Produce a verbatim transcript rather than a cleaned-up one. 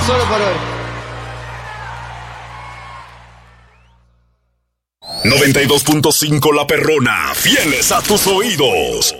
Solo por hoy. noventa y dos punto cinco La Perrona, fieles a tus oídos.